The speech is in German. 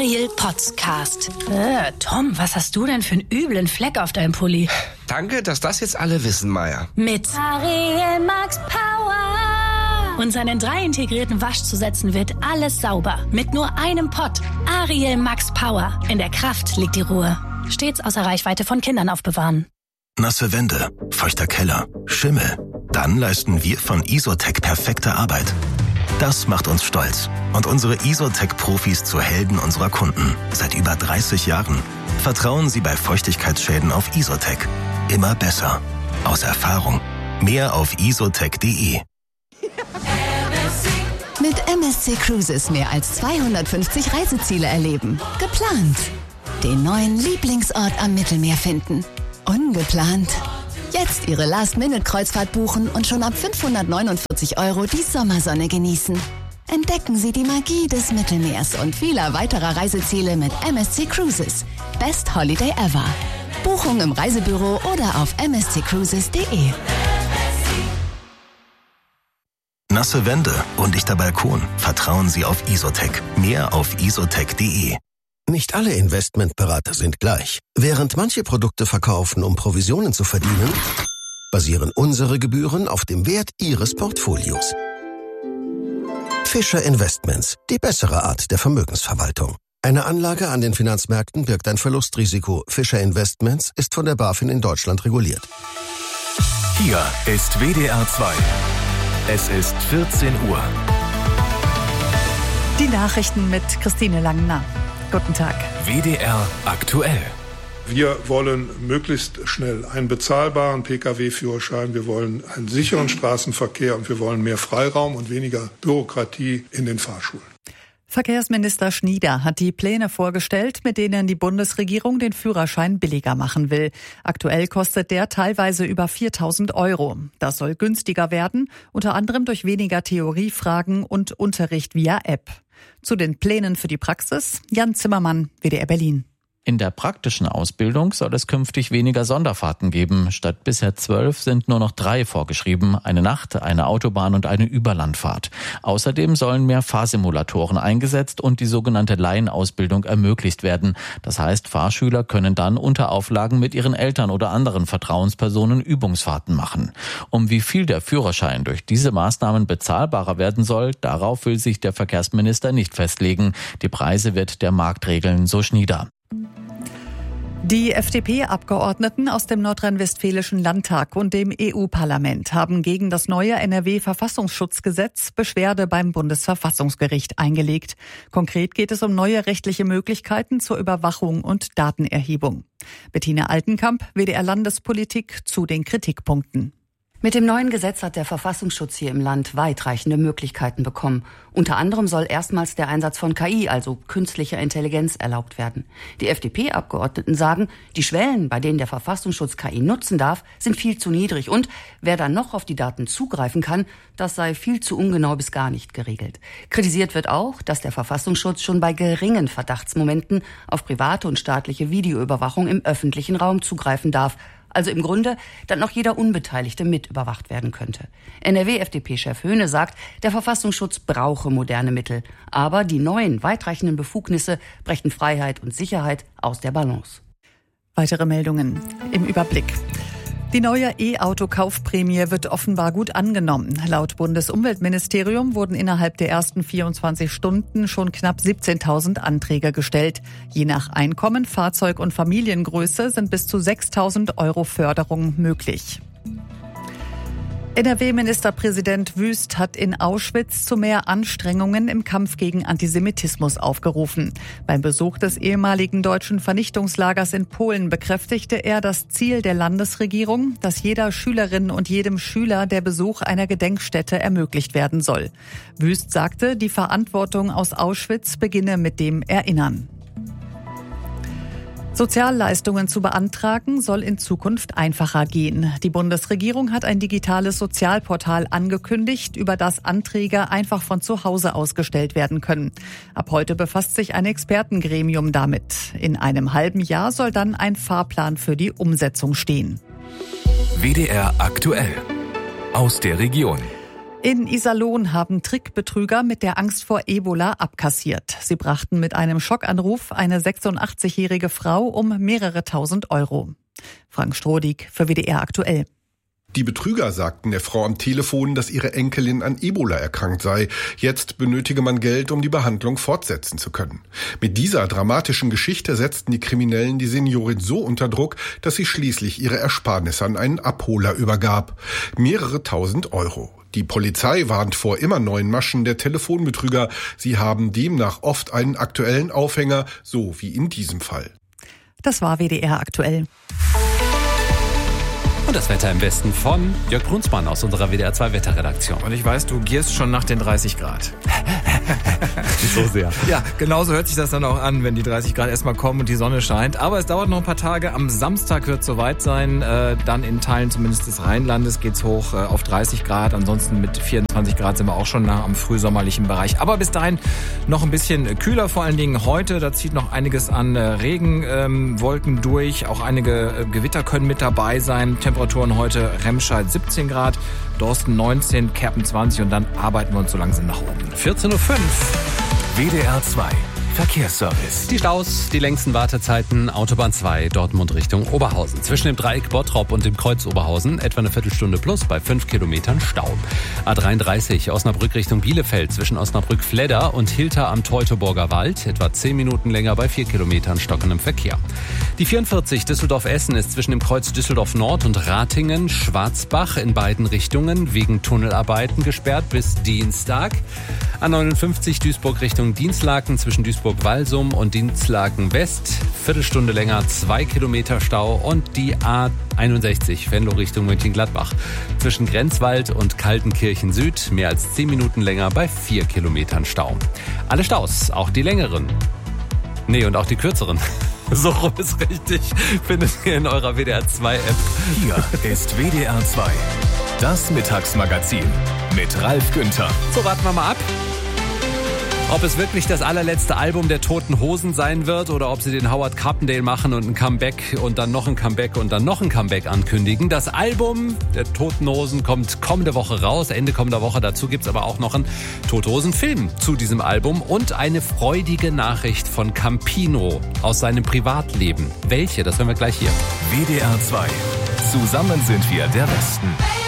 Ariel Podcast. Tom, was hast du denn für einen üblen Fleck auf deinem Pulli? Danke, dass das jetzt alle wissen, Maya. Mit Ariel Max Power. Und seinen 3 integrierten Waschzusätzen wird alles sauber. Mit nur einem Pott. Ariel Max Power. In der Kraft liegt die Ruhe. Stets außer Reichweite von Kindern aufbewahren. Nasse Wände, feuchter Keller, Schimmel. Dann leisten wir von Isotec perfekte Arbeit. Das macht uns stolz und unsere Isotec-Profis zu Helden unserer Kunden. Seit über 30 Jahren. Vertrauen Sie bei Feuchtigkeitsschäden auf Isotec. Immer besser. Aus Erfahrung. Mehr auf isotec.de. Mit MSC Cruises mehr als 250 Reiseziele erleben. Geplant. Den neuen Lieblingsort am Mittelmeer finden. Ungeplant. Jetzt Ihre Last-Minute-Kreuzfahrt buchen und schon ab 549 € die Sommersonne genießen. Entdecken Sie die Magie des Mittelmeers und vieler weiterer Reiseziele mit MSC Cruises. Best Holiday ever. Buchung im Reisebüro oder auf msccruises.de. Nasse Wände, undichter Balkon. Vertrauen Sie auf Isotec. Mehr auf isotec.de. Nicht alle Investmentberater sind gleich. Während manche Produkte verkaufen, um Provisionen zu verdienen, basieren unsere Gebühren auf dem Wert Ihres Portfolios. Fischer Investments, die bessere Art der Vermögensverwaltung. Eine Anlage an den Finanzmärkten birgt ein Verlustrisiko. Fischer Investments ist von der BaFin in Deutschland reguliert. Hier ist WDR 2. Es ist 14 Uhr. Die Nachrichten mit Christine Langener. Guten Tag. WDR aktuell. Wir wollen möglichst schnell einen bezahlbaren Pkw-Führerschein, wir wollen einen sicheren Straßenverkehr und wir wollen mehr Freiraum und weniger Bürokratie in den Fahrschulen. Verkehrsminister Schnieder hat die Pläne vorgestellt, mit denen die Bundesregierung den Führerschein billiger machen will. Aktuell kostet der teilweise über 4.000 €. Das soll günstiger werden, unter anderem durch weniger Theoriefragen und Unterricht via App. Zu den Plänen für die Praxis, Jan Zimmermann, WDR Berlin. In der praktischen Ausbildung soll es künftig weniger Sonderfahrten geben. Statt bisher 12 sind nur noch 3 vorgeschrieben. Eine Nacht-, eine Autobahn- und eine Überlandfahrt. Außerdem sollen mehr Fahrsimulatoren eingesetzt und die sogenannte Laienausbildung ermöglicht werden. Das heißt, Fahrschüler können dann unter Auflagen mit ihren Eltern oder anderen Vertrauenspersonen Übungsfahrten machen. Um wie viel der Führerschein durch diese Maßnahmen bezahlbarer werden soll, darauf will sich der Verkehrsminister nicht festlegen. Die Preise wird der Markt regeln, so Schnieder. Die FDP-Abgeordneten aus dem nordrhein-westfälischen Landtag und dem EU-Parlament haben gegen das neue NRW-Verfassungsschutzgesetz Beschwerde beim Bundesverfassungsgericht eingelegt. Konkret geht es um neue rechtliche Möglichkeiten zur Überwachung und Datenerhebung. Bettina Altenkamp, WDR Landespolitik, zu den Kritikpunkten. Mit dem neuen Gesetz hat der Verfassungsschutz hier im Land weitreichende Möglichkeiten bekommen. Unter anderem soll erstmals der Einsatz von KI, also künstlicher Intelligenz, erlaubt werden. Die FDP-Abgeordneten sagen, die Schwellen, bei denen der Verfassungsschutz KI nutzen darf, sind viel zu niedrig. Und wer dann noch auf die Daten zugreifen kann, das sei viel zu ungenau bis gar nicht geregelt. Kritisiert wird auch, dass der Verfassungsschutz schon bei geringen Verdachtsmomenten auf private und staatliche Videoüberwachung im öffentlichen Raum zugreifen darf. Also im Grunde dann noch jeder Unbeteiligte mit überwacht werden könnte. NRW-FDP-Chef Höhne sagt, der Verfassungsschutz brauche moderne Mittel. Aber die neuen, weitreichenden Befugnisse brächten Freiheit und Sicherheit aus der Balance. Weitere Meldungen im Überblick. Die neue E-Auto-Kaufprämie wird offenbar gut angenommen. Laut Bundesumweltministerium wurden innerhalb der ersten 24 Stunden schon knapp 17.000 Anträge gestellt. Je nach Einkommen, Fahrzeug und Familiengröße sind bis zu 6.000 € Förderung möglich. NRW-Ministerpräsident Wüst hat in Auschwitz zu mehr Anstrengungen im Kampf gegen Antisemitismus aufgerufen. Beim Besuch des ehemaligen deutschen Vernichtungslagers in Polen bekräftigte er das Ziel der Landesregierung, dass jeder Schülerin und jedem Schüler der Besuch einer Gedenkstätte ermöglicht werden soll. Wüst sagte, die Verantwortung aus Auschwitz beginne mit dem Erinnern. Sozialleistungen zu beantragen soll in Zukunft einfacher gehen. Die Bundesregierung hat ein digitales Sozialportal angekündigt, über das Anträge einfach von zu Hause aus gestellt werden können. Ab heute befasst sich ein Expertengremium damit. In einem halben Jahr soll dann ein Fahrplan für die Umsetzung stehen. WDR aktuell. Aus der Region. In Iserlohn haben Trickbetrüger mit der Angst vor Ebola abkassiert. Sie brachten mit einem Schockanruf eine 86-jährige Frau um mehrere tausend Euro. Frank Strodig für WDR aktuell. Die Betrüger sagten der Frau am Telefon, dass ihre Enkelin an Ebola erkrankt sei. Jetzt benötige man Geld, um die Behandlung fortsetzen zu können. Mit dieser dramatischen Geschichte setzten die Kriminellen die Seniorin so unter Druck, dass sie schließlich ihre Ersparnisse an einen Abholer übergab. Mehrere tausend Euro. Die Polizei warnt vor immer neuen Maschen der Telefonbetrüger. Sie haben demnach oft einen aktuellen Aufhänger, so wie in diesem Fall. Das war WDR aktuell. Und das Wetter im Westen von Jörg Brunsmann aus unserer WDR 2 Wetterredaktion. Und ich weiß, du gierst schon nach den 30 Grad. So sehr. Ja, genauso hört sich das dann auch an, wenn die 30 Grad erstmal kommen und die Sonne scheint. Aber es dauert noch ein paar Tage. Am Samstag wird es soweit sein. Dann in Teilen zumindest des Rheinlandes geht's hoch auf 30 Grad. Ansonsten mit 24 Grad sind wir auch schon nah am frühsommerlichen Bereich. Aber bis dahin noch ein bisschen kühler, vor allen Dingen heute. Da zieht noch einiges an Regenwolken durch. Auch einige Gewitter können mit dabei sein. Temperaturen heute Remscheid 17 Grad, Dorsten 19, Kerpen 20 und dann arbeiten wir uns so langsam nach oben. 14.05 Uhr. WDR 2 Verkehrsservice. Die Staus, die längsten Wartezeiten, Autobahn 2, Dortmund Richtung Oberhausen. Zwischen dem Dreieck Bottrop und dem Kreuz Oberhausen etwa eine Viertelstunde plus bei 5 Kilometern Stau. A33 Osnabrück Richtung Bielefeld zwischen Osnabrück-Fledder und Hilter am Teutoburger Wald etwa 10 Minuten länger bei 4 Kilometern stockendem Verkehr. Die 44 Düsseldorf-Essen ist zwischen dem Kreuz Düsseldorf Nord und Ratingen-Schwarzbach in beiden Richtungen wegen Tunnelarbeiten gesperrt bis Dienstag. A59 Duisburg Richtung Dinslaken zwischen Duisburg-Walsum und Dinslaken West. Viertelstunde länger, 2 Kilometer Stau. Und die A61 Venlo Richtung Mönchengladbach. Zwischen Grenzwald und Kaltenkirchen Süd mehr als 10 Minuten länger bei 4 Kilometern Stau. Alle Staus, auch die längeren. Nee, und auch die kürzeren. So rum ist richtig. Findet ihr in eurer WDR 2 App. Hier ist WDR 2. Das Mittagsmagazin mit Ralf Günther. So, warten wir mal ab, ob es wirklich das allerletzte Album der Toten Hosen sein wird oder ob sie den Howard Carpendale machen und ein Comeback und dann noch ein Comeback und dann noch ein Comeback ankündigen. Das Album der Toten Hosen kommt kommende Woche raus, Ende kommender Woche. Dazu gibt's aber auch noch einen Tote Hosen-Film zu diesem Album und eine freudige Nachricht von Campino aus seinem Privatleben. Welche? Das hören wir gleich hier. WDR 2. Zusammen sind wir der Westen.